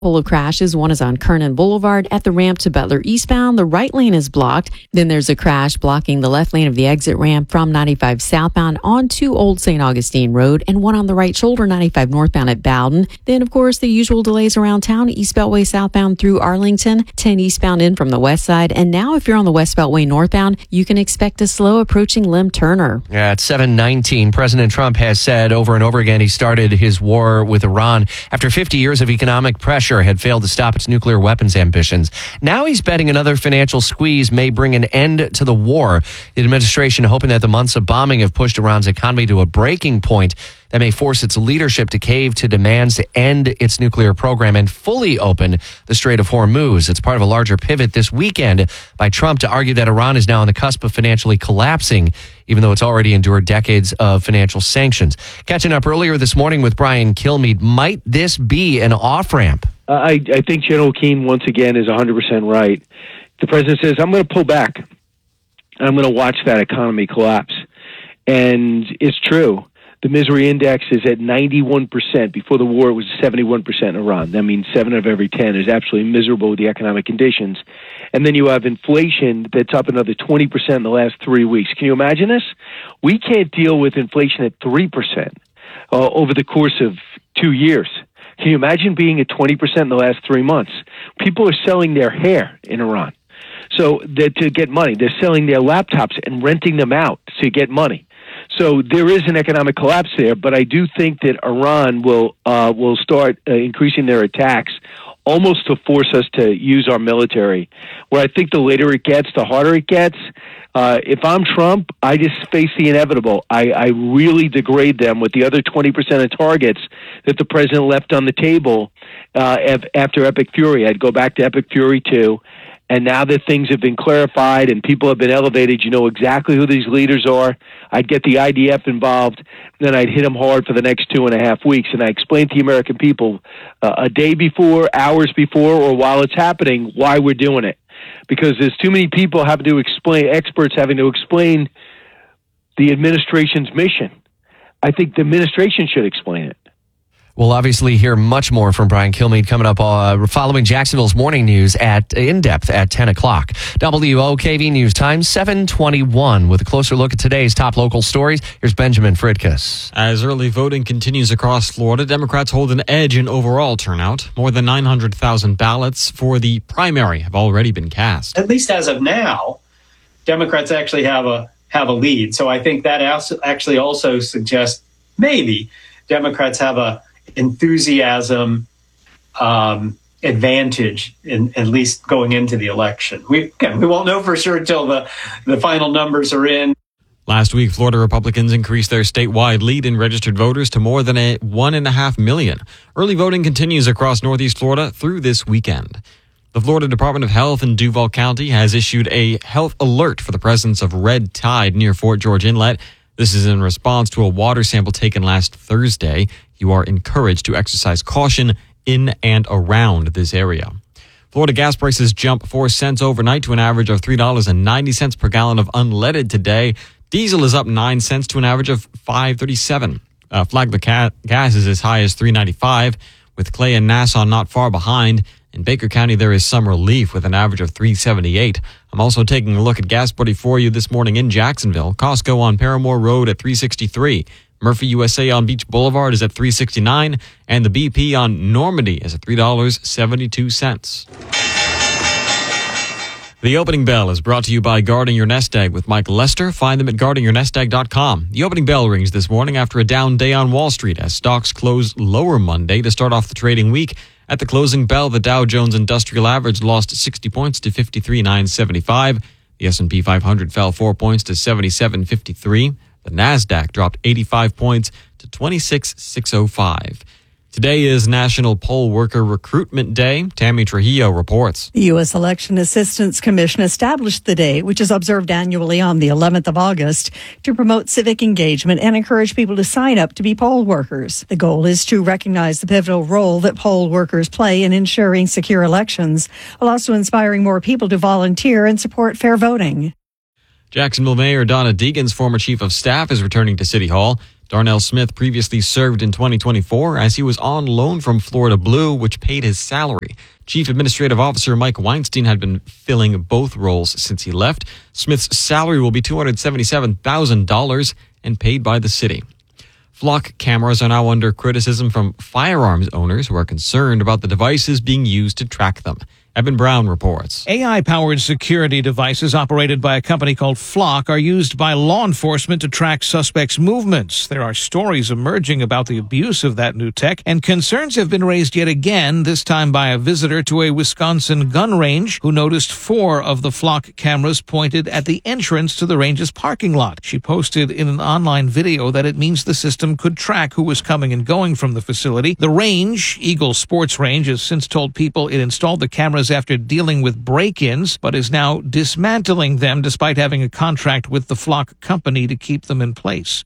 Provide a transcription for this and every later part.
Couple of crashes. One is on Kernan Boulevard at the ramp to Butler eastbound. The right lane is blocked. Then there's a crash blocking the left lane of the exit ramp from 95 southbound onto Old St. Augustine Road, and one on the right shoulder 95 northbound at Bowden. Then, of course, the usual delays around town. East Beltway southbound through Arlington, 10 eastbound in from the west side. And now if you're on the West Beltway northbound, you can expect a slow approaching Lim Turner. At 7:19, President Trump has said over and over again he started his war with Iran after 50 years of economic pressure had failed to stop its nuclear weapons ambitions. Now he's betting another financial squeeze may bring an end to the war. The administration hoping that the months of bombing have pushed Iran's economy to a breaking point that may force its leadership to cave to demands to end its nuclear program and fully open the Strait of Hormuz. It's part of a larger pivot this weekend by Trump to argue that Iran is now on the cusp of financially collapsing, even though it's already endured decades of financial sanctions. Catching up earlier this morning with Brian Kilmeade, might this be an off-ramp? I think General Keane, once again, is 100% right. The president says, I'm going to pull back. I'm going to watch that economy collapse. And it's true. The misery index is at 91%. Before the war, it was 71% in Iran. That means 7 of every 10 is absolutely miserable with the economic conditions. And then you have inflation that's up another 20% in the last 3 weeks. Can you imagine this? We can't deal with inflation at 3% over the course of 2 years. Can you imagine being at 20% in the last 3 months? People are selling their hair in Iran. So to get money, they're selling their laptops and renting them out to get money. So there is an economic collapse there, but I do think that Iran will start increasing their attacks almost to force us to use our military. Where I think the later it gets, the harder it gets. If I'm Trump, I just face the inevitable. I really degrade them with the other 20% of targets that the president left on the table after Epic Fury. I'd go back to Epic Fury 2. And now that things have been clarified and people have been elevated, you know exactly who these leaders are. I'd get the IDF involved, then I'd hit them hard for the next 2.5 weeks. And I explain to the American people a day before, hours before, or while it's happening, why we're doing it. Because there's too many people having to explain, experts having to explain the administration's mission. I think the administration should explain it. We'll obviously hear much more from Brian Kilmeade coming up following Jacksonville's morning news in depth at 10 o'clock. WOKV News Time, 7:21. With a closer look at today's top local stories, here's Benjamin Fridkus. As early voting continues across Florida, Democrats hold an edge in overall turnout. More than 900,000 ballots for the primary have already been cast. At least as of now, Democrats actually have a lead. So I think that actually also suggests maybe Democrats have a enthusiasm advantage in at least going into the election. We won't know for sure until the final numbers are in. Last week, Florida Republicans increased their statewide lead in registered voters to more than 1.5 million. Early voting continues across Northeast Florida through this weekend. The Florida Department of Health in Duval County has issued a health alert for the presence of red tide near Fort George Inlet. This is in response to a water sample taken last Thursday. You are encouraged to exercise caution in and around this area. Florida gas prices jump 4 cents overnight to an average of $3.90 per gallon of unleaded today. Diesel is up 9 cents to an average of $5.37. Flagler gas is as high as $3.95, with Clay and Nassau not far behind. In Baker County, there is some relief with an average of $3.78. I'm also taking a look at Gas Buddy for you this morning in Jacksonville. Costco on Paramore Road at $3.63. Murphy USA on Beach Boulevard is at $3.69. And the BP on Normandy is at $3.72. The opening bell is brought to you by Guarding Your Nest Egg with Mike Lester. Find them at guardingyournestegg.com. The opening bell rings this morning after a down day on Wall Street as stocks closed lower Monday to start off the trading week. At the closing bell, the Dow Jones Industrial Average lost 60 points to 53,975. The S&P 500 fell 4 points to 77.53. The NASDAQ dropped 85 points to 26,605. Today is National Poll Worker Recruitment Day. Tammy Trujillo reports. The U.S. Election Assistance Commission established the day, which is observed annually on the 11th of August, to promote civic engagement and encourage people to sign up to be poll workers. The goal is to recognize the pivotal role that poll workers play in ensuring secure elections, while also inspiring more people to volunteer and support fair voting. Jacksonville Mayor Donna Deegan's former chief of staff is returning to City Hall. Darnell Smith previously served in 2024 as he was on loan from Florida Blue, which paid his salary. Chief Administrative Officer Mike Weinstein had been filling both roles since he left. Smith's salary will be $277,000 and paid by the city. Flock cameras are now under criticism from firearms owners who are concerned about the devices being used to track them. Evan Brown reports. AI-powered security devices operated by a company called Flock are used by law enforcement to track suspects' movements. There are stories emerging about the abuse of that new tech, and concerns have been raised yet again, this time by a visitor to a Wisconsin gun range who noticed 4 of the Flock cameras pointed at the entrance to the range's parking lot. She posted in an online video that it means the system could track who was coming and going from the facility. The range, Eagle Sports Range, has since told people it installed the cameras after dealing with break-ins, but is now dismantling them despite having a contract with the Flock company to keep them in place.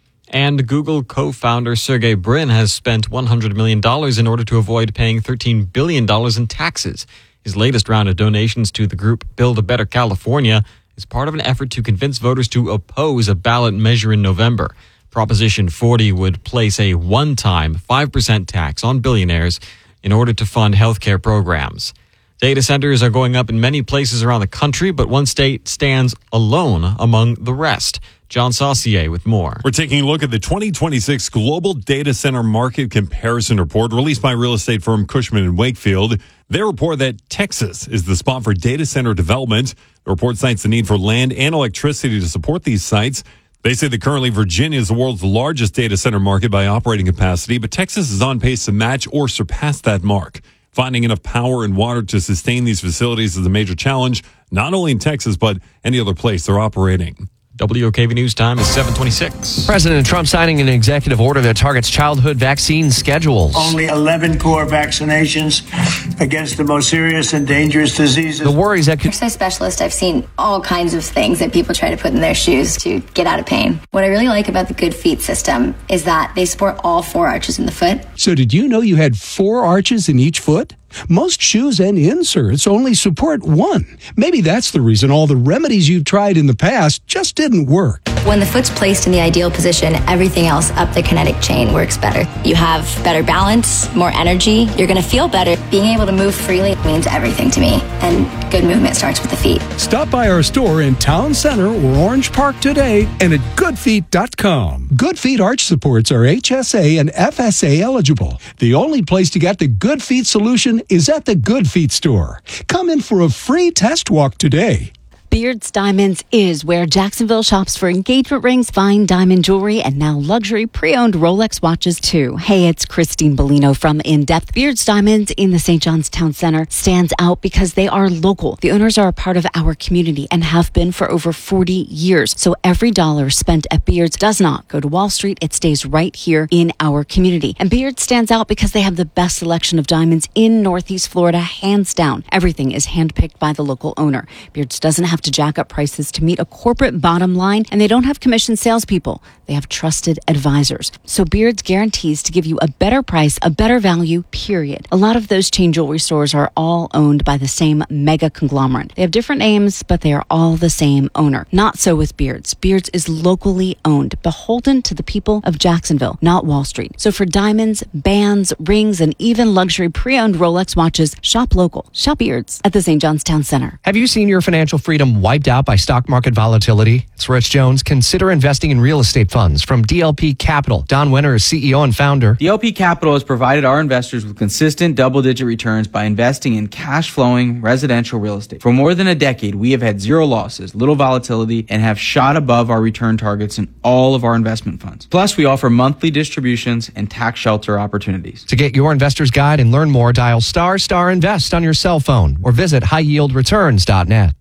And Google co-founder Sergey Brin has spent $100 million in order to avoid paying $13 billion in taxes. His latest round of donations to the group Build a Better California is part of an effort to convince voters to oppose a ballot measure in November. Proposition 40 would place a one-time 5% tax on billionaires in order to fund healthcare programs. Data centers are going up in many places around the country, but one state stands alone among the rest. John Saucier with more. We're taking a look at the 2026 Global Data Center Market Comparison Report released by real estate firm Cushman & Wakefield. They report that Texas is the spot for data center development. The report cites the need for land and electricity to support these sites. They say that currently Virginia is the world's largest data center market by operating capacity, but Texas is on pace to match or surpass that mark. Finding enough power and water to sustain these facilities is a major challenge, not only in Texas, but any other place they're operating. WOKV News Time is 7:26. President Trump signing an executive order that targets childhood vaccine schedules. Only 11 core vaccinations against the most serious and dangerous diseases. The worries that could... As a specialist, I've seen all kinds of things that people try to put in their shoes to get out of pain. What I really like about the Good Feet system is that they support all 4 arches in the foot. So did you know you had 4 arches in each foot? Most shoes and inserts only support 1. Maybe that's the reason all the remedies you've tried in the past just didn't work. When the foot's placed in the ideal position, everything else up the kinetic chain works better. You have better balance, more energy, you're going to feel better. Being able to move freely means everything to me, and good movement starts with the feet. Stop by our store in Town Center or Orange Park today and at goodfeet.com. Good Feet arch supports are HSA and FSA eligible. The only place to get the Good Feet solution is at the Good Feet store. Come in for a free test walk today. Beards Diamonds is where Jacksonville shops for engagement rings, fine diamond jewelry, and now luxury pre-owned Rolex watches too. Hey, it's Christine Bellino from In Depth. Beards Diamonds in the St. John's Town Center stands out because they are local. The owners are a part of our community and have been for over 40 years. So every dollar spent at Beards does not go to Wall Street. It stays right here in our community. And Beards stands out because they have the best selection of diamonds in Northeast Florida, hands down. Everything is handpicked by the local owner. Beards doesn't have to jack up prices to meet a corporate bottom line, and they don't have commissioned salespeople. They have trusted advisors. So Beards guarantees to give you a better price, a better value, period. A lot of those chain jewelry stores are all owned by the same mega conglomerate. They have different names, but they are all the same owner. Not so with Beards. Beards is locally owned, beholden to the people of Jacksonville, not Wall Street. So for diamonds, bands, rings, and even luxury pre-owned Rolex watches, shop local. Shop Beards at the St. John's Town Center. Have you seen your financial freedom wiped out by stock market volatility? It's Rich Jones. Consider investing in real estate funds from DLP Capital. Don Winter is CEO and founder. DLP Capital has provided our investors with consistent double-digit returns by investing in cash-flowing residential real estate. For more than a decade, we have had zero losses, little volatility, and have shot above our return targets in all of our investment funds. Plus, we offer monthly distributions and tax shelter opportunities. To get your investor's guide and learn more, dial *invest on your cell phone or visit highyieldreturns.net.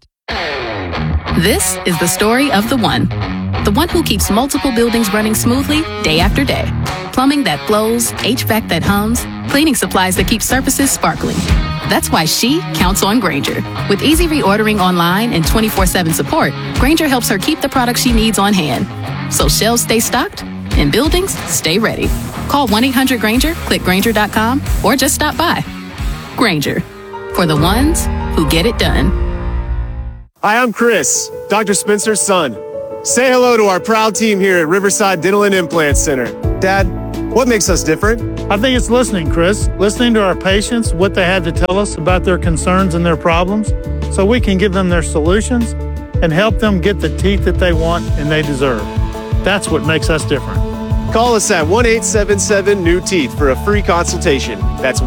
This is the story of the one who keeps multiple buildings running smoothly day after day. Plumbing that flows, HVAC that hums, cleaning supplies that keep surfaces sparkling. That's why she counts on Grainger. With easy reordering online and 24/7 support, Grainger helps her keep the products she needs on hand. So shelves stay stocked and buildings stay ready. Call 1-800-GRAINGER, click Grainger.com, or just stop by. Grainger, for the ones who get it done. Hi, I'm Chris, Dr. Spencer's son. Say hello to our proud team here at Riverside Dental and Implant Center. Dad, what makes us different? I think it's listening, Chris. Listening to our patients, what they had to tell us about their concerns and their problems, so we can give them their solutions and help them get the teeth that they want and they deserve. That's what makes us different. Call us at 1-877-NEW-TEETH for a free consultation. That's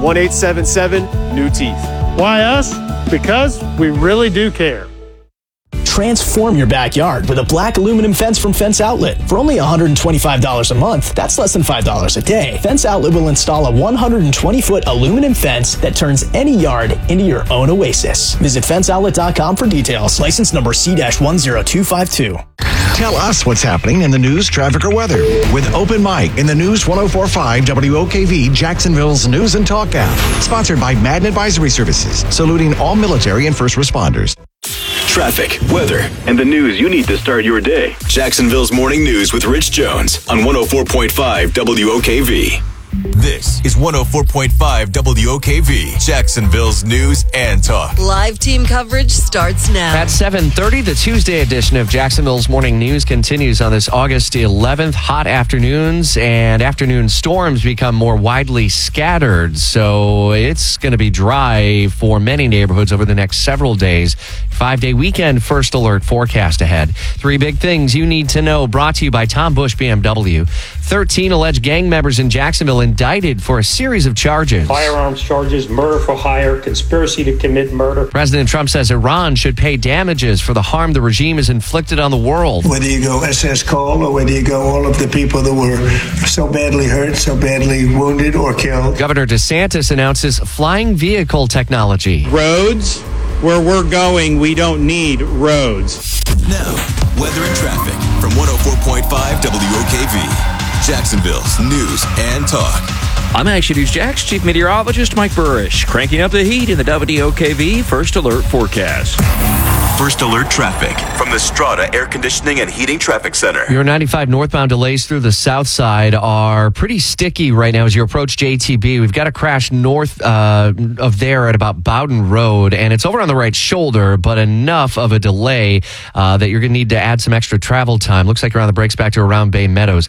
1-877-NEW-TEETH. Why us? Because we really do care. Transform your backyard with a black aluminum fence from Fence Outlet. For only $125 a month, that's less than $5 a day. Fence Outlet will install a 120-foot aluminum fence that turns any yard into your own oasis. Visit fenceoutlet.com for details. License number C-10252. Tell us what's happening in the news, traffic, or weather with Open Mic in the News 104.5 WOKV Jacksonville's News and Talk app. Sponsored by Madden Advisory Services, saluting all military and first responders. Traffic, weather, and the news you need to start your day. Jacksonville's Morning News with Rich Jones on 104.5 WOKV. This is 104.5 WOKV, Jacksonville's News and Talk. Live team coverage starts now. At 7:30, the Tuesday edition of Jacksonville's Morning News continues on this August 11th. Hot afternoons and afternoon storms become more widely scattered, so it's going to be dry for many neighborhoods over the next several days. 5-day weekend first alert forecast ahead. 3 big things you need to know, brought to you by Tom Bush BMW. 13 alleged gang members in Jacksonville indicted for a series of charges. Firearms charges, murder for hire, conspiracy to commit murder. President Trump says Iran should pay damages for the harm the regime has inflicted on the world. Whether you go SS Cole or whether you go all of the people that were so badly hurt, so badly wounded or killed. Governor DeSantis announces flying vehicle technology. Roads, where we're going, we don't need roads. Now, weather and traffic from 104.5 WOKV. Jacksonville's News and Talk. I'm Action News Jax Chief Meteorologist Mike Burrish, cranking up the heat in the WOKV First Alert forecast. First Alert traffic from the Strata Air Conditioning and Heating Traffic Center. Your 95 northbound delays through the south side are pretty sticky right now as you approach JTB. We've got a crash north of there at about Bowden Road, and it's over on the right shoulder, but enough of a delay that you're going to need to add some extra travel time. Looks like you're on the brakes back to around Bay Meadows.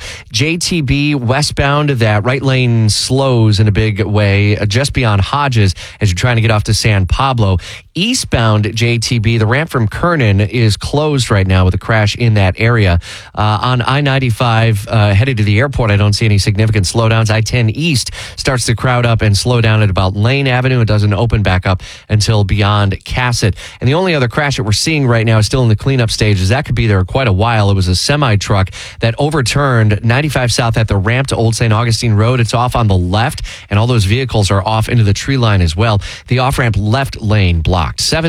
JTB westbound, that right lane slows in a big way just beyond Hodges as you're trying to get off to San Pablo. Eastbound JTB, the ramp from Kernan is closed right now with a crash in that area. On I-95 headed to the airport, I don't see any significant slowdowns. I-10 East starts to crowd up and slow down at about Lane Avenue. It doesn't open back up until beyond Cassett. And the only other crash that we're seeing right now is still in the cleanup stages. That could be there quite a while. It was a semi-truck that overturned 95 South at the ramp to Old St. Augustine Road. It's off on the left, and all those vehicles are off into the tree line as well. The off-ramp left lane blocked.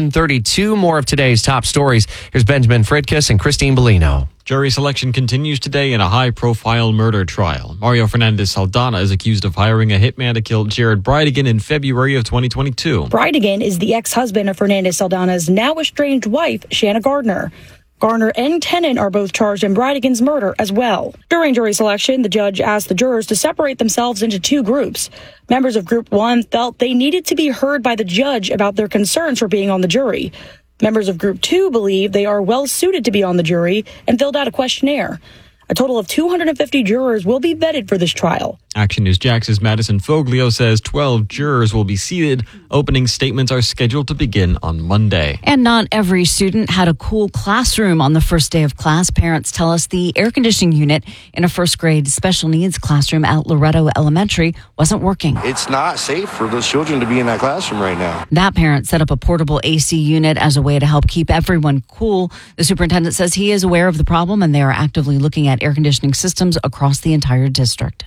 7:32, more of today's top stories. Here's Benjamin Fritkiss and Christine Bellino. Jury selection continues today in a high-profile murder trial. Mario Fernandez Saldana is accused of hiring a hitman to kill Jared Bridegan in February of 2022. Bridegan is the ex-husband of Fernandez Saldana's now estranged wife, Shanna Gardner. Garner and Tennant are both charged in Bridegan's murder as well. During jury selection, the judge asked the jurors to separate themselves into 2 groups. Members of Group 1 felt they needed to be heard by the judge about their concerns for being on the jury. Members of Group 2 believe they are well suited to be on the jury and filled out a questionnaire. A total of 250 jurors will be vetted for this trial. Action News Jax's Madison Foglio says 12 jurors will be seated. Opening statements are scheduled to begin on Monday. And not every student had a cool classroom on the first day of class. Parents tell us the air conditioning unit in a first grade special needs classroom at Loretto Elementary wasn't working. It's not safe for those children to be in that classroom right now. That parent set up a portable AC unit as a way to help keep everyone cool. The superintendent says he is aware of the problem and they are actively looking at air conditioning systems across the entire district.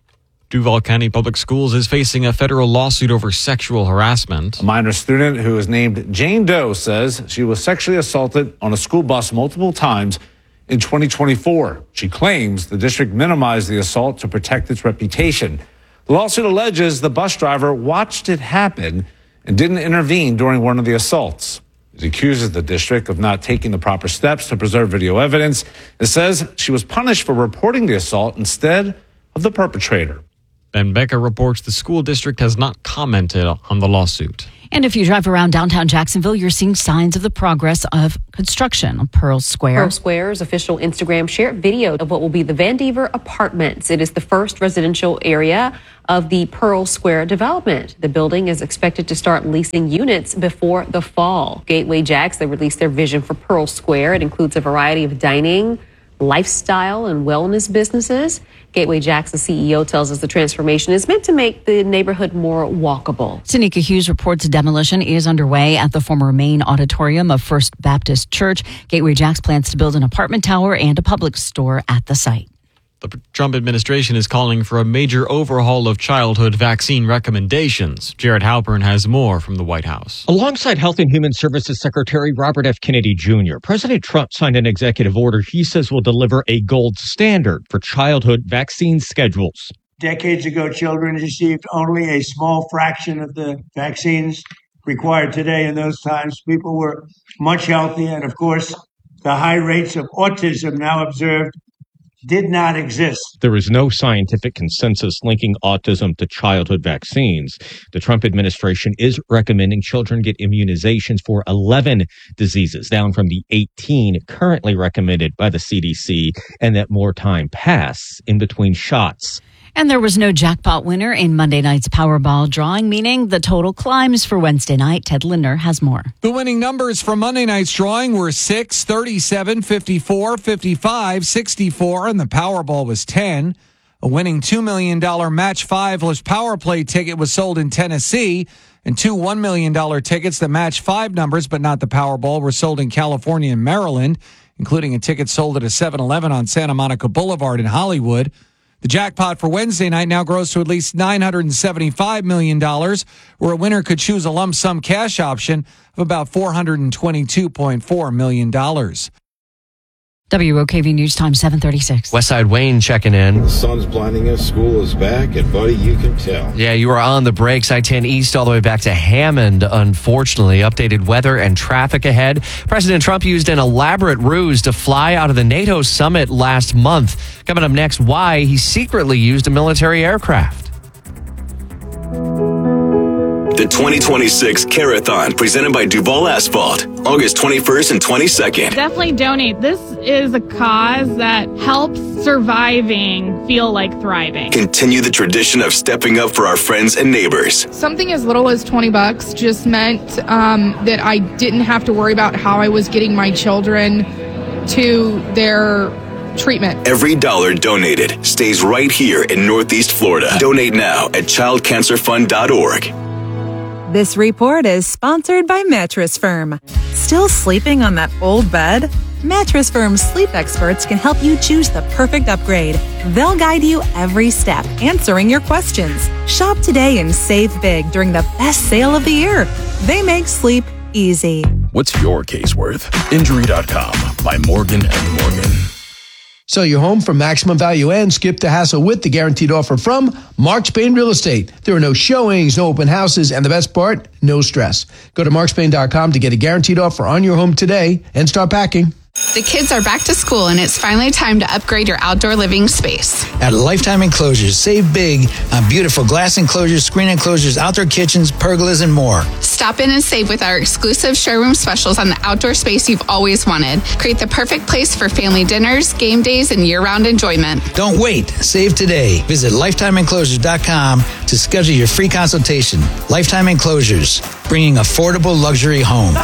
Duval County Public Schools is facing a federal lawsuit over sexual harassment. A minor student who is named Jane Doe says she was sexually assaulted on a school bus multiple times in 2024. She claims the district minimized the assault to protect its reputation. The lawsuit alleges the bus driver watched it happen and didn't intervene during one of the assaults. It accuses the district of not taking the proper steps to preserve video evidence. It says she was punished for reporting the assault instead of the perpetrator. Ben Becker reports the school district has not commented on the lawsuit. And if you drive around downtown Jacksonville, you're seeing signs of the progress of construction on Pearl Square. Pearl Square's official Instagram shared video of what will be the Vandiver Apartments. It is the first residential area of the Pearl Square development. The building is expected to start leasing units before the fall. Gateway Jacks, they released their vision for Pearl Square. It includes a variety of dining, lifestyle, and wellness businesses. Gateway Jacks, the CEO, tells us the transformation is meant to make the neighborhood more walkable. Tanika Hughes reports demolition is underway at the former main auditorium of First Baptist Church. Gateway Jacks plans to build an apartment tower and a public store at the site. The Trump administration is calling for a major overhaul of childhood vaccine recommendations. Jared Halpern has more from the White House. Alongside Health and Human Services Secretary Robert F. Kennedy Jr., President Trump signed an executive order he says will deliver a gold standard for childhood vaccine schedules. Decades ago, children received only a small fraction of the vaccines required today. In those times, people were much healthier. And of course, the high rates of autism now observed did not exist. There is no scientific consensus linking autism to childhood vaccines. The Trump administration is recommending children get immunizations for 11 diseases, down from the 18 currently recommended by the CDC, and that more time pass in between shots. And there was no jackpot winner in Monday night's Powerball drawing, meaning the total climbs for Wednesday night. Ted Lindner has more. The winning numbers from Monday night's drawing were 6, 37, 54, 55, 64, and the Powerball was 10. A winning $2 million match five-less power play ticket was sold in Tennessee, and two $1 million tickets that match five numbers but not the Powerball were sold in California and Maryland, including a ticket sold at a 7-Eleven on Santa Monica Boulevard in Hollywood. The jackpot for Wednesday night now grows to at least $975 million, where a winner could choose a lump sum cash option of about $422.4 million. WOKV News Time 736. Westside Wayne checking in. The sun's blinding us. School is back, and buddy, you can tell. Yeah, you are on the brakes. I-10 East all the way back to Hammond, unfortunately. Updated weather and traffic ahead. President Trump used an elaborate ruse to fly out of the NATO summit last month. Coming up next, why he secretly used a military aircraft. The 2026 Carathon, presented by Duval Asphalt, August 21st and 22nd. Definitely donate. This is a cause that helps surviving feel like thriving. Continue the tradition of stepping up for our friends and neighbors. Something as little as $20 just meant that I didn't have to worry about how I was getting my children to their treatment. Every dollar donated stays right here in Northeast Florida. Donate now at childcancerfund.org. This report is sponsored by Mattress Firm. Still sleeping on that old bed? Mattress Firm's sleep experts can help you choose the perfect upgrade. They'll guide you every step, answering your questions. Shop today and save big during the best sale of the year. They make sleep easy. What's your case worth? Injury.com by Morgan & Morgan. Sell your home for maximum value and skip the hassle with the guaranteed offer from Mark Spain Real Estate. There are no showings, no open houses, and the best part, no stress. Go to markspain.com to get a guaranteed offer on your home today and start packing. The kids are back to school, and it's finally time to upgrade your outdoor living space. At Lifetime Enclosures, save big on beautiful glass enclosures, screen enclosures, outdoor kitchens, pergolas, and more. Stop in and save with our exclusive showroom specials on the outdoor space you've always wanted. Create the perfect place for family dinners, game days, and year-round enjoyment. Don't wait. Save today. Visit LifetimeEnclosures.com to schedule your free consultation. Lifetime Enclosures, bringing affordable luxury home.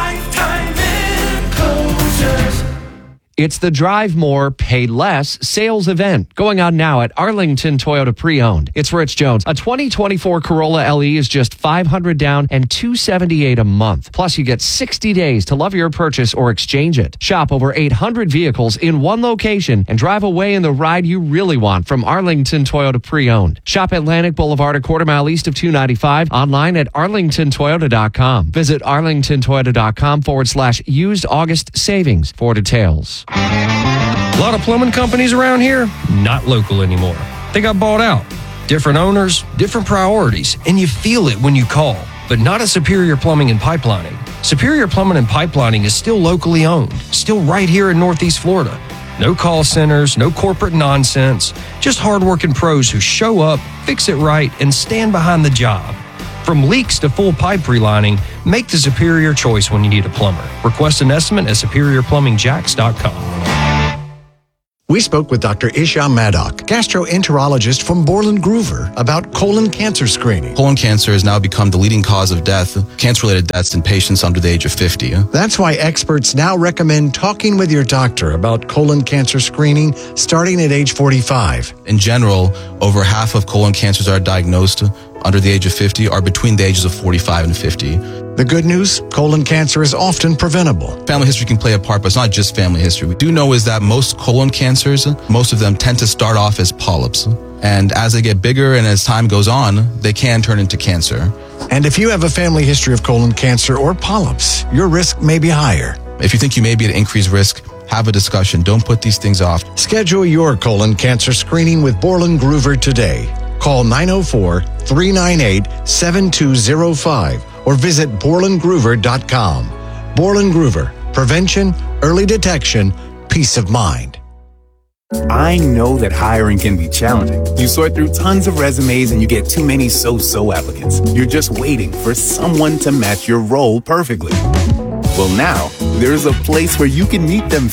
It's the Drive More, Pay Less sales event going on now at Arlington Toyota Pre-Owned. It's Rich Jones. A 2024 Corolla LE is just $500 down and $278 a month. Plus, you get 60 days to love your purchase or exchange it. Shop over 800 vehicles in one location and drive away in the ride you really want from Arlington Toyota Pre-Owned. Shop Atlantic Boulevard, a quarter mile east of 295. Online at arlingtontoyota.com. Visit arlingtontoyota.com/used August savings for details. A lot of plumbing companies around here, not local anymore. They got bought out. Different owners, different priorities, and you feel it when you call. But not at Superior Plumbing and Pipelining. Superior Plumbing and Pipelining is still locally owned, still right here in Northeast Florida. No call centers, no corporate nonsense, just hardworking pros who show up, fix it right, and stand behind the job. From leaks to full pipe relining, make the superior choice when you need a plumber. Request an estimate at superiorplumbingjacks.com. We spoke with Dr. Isham Maddock, gastroenterologist from Borland Groover, about colon cancer screening. Colon cancer has now become the leading cause of death, cancer-related deaths in patients under the age of 50. That's why experts now recommend talking with your doctor about colon cancer screening starting at age 45. In general, over half of colon cancers are diagnosed under the age of 50 are between the ages of 45 and 50. The good news, colon cancer is often preventable. Family history can play a part, but it's not just family history. We do know is that most colon cancers, most of them tend to start off as polyps. And as they get bigger and as time goes on, they can turn into cancer. And if you have a family history of colon cancer or polyps, your risk may be higher. If you think you may be at increased risk, have a discussion. Don't put these things off. Schedule your colon cancer screening with Borland Groover today. Call 904-398-7205 or visit BorlandGroover.com. Borland Groover. Prevention, early detection, peace of mind. I know that hiring can be challenging. You sort through tons of resumes and you get too many so-so applicants. You're just waiting for someone to match your role perfectly. Well, now, there's a place where you can meet them